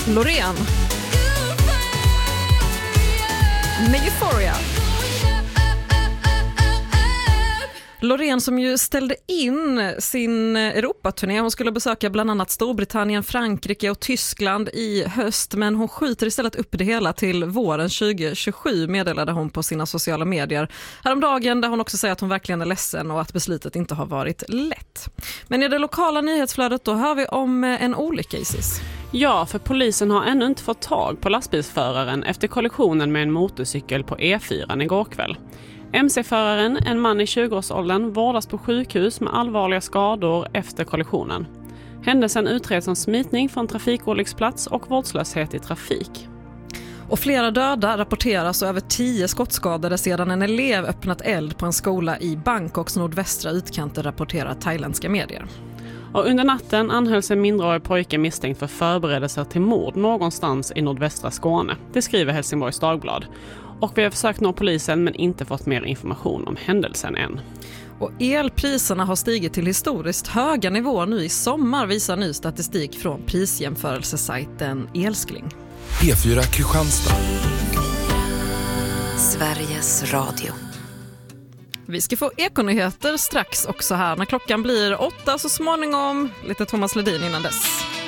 Loreen med Euphoria. Loreen som ju ställde in sin Europaturné. Hon skulle besöka bland annat Storbritannien, Frankrike och Tyskland i höst, men hon skjuter istället upp det hela till våren 2027, meddelade hon på sina sociala medier häromdagen, där hon också säger att hon verkligen är ledsen och att beslutet inte har varit lätt. Men i det lokala nyhetsflödet då hör vi om en olycka, Isis. Ja, för polisen har ännu inte fått tag på lastbilsföraren efter kollisionen med en motorcykel på E4 igår kväll. MC-föraren, en man i 20-årsåldern, vårdas på sjukhus med allvarliga skador efter kollisionen. Händelsen utreds som smitning från trafikolycksplats och vårdslöshet i trafik. Och flera döda rapporteras och över 10 skottskadade sedan en elev öppnat eld på en skola i Bangkoks nordvästra utkanter, rapporterar thailändska medier. Och under natten anhölls en mindreårig pojke misstänkt för förberedelser till mord någonstans i nordvästra Skåne. Det skriver Helsingborgs Dagblad. Och vi har försökt nå polisen men inte fått mer information om händelsen än. Och elpriserna har stigit till historiskt höga nivåer nu i sommar, visar ny statistik från prisjämförelsesajten Elskling. P4 Kristianstad. Sveriges Radio. Vi ska få ekonyheter strax också här när klockan blir 8 så småningom. Lite Thomas Ledin innan dess.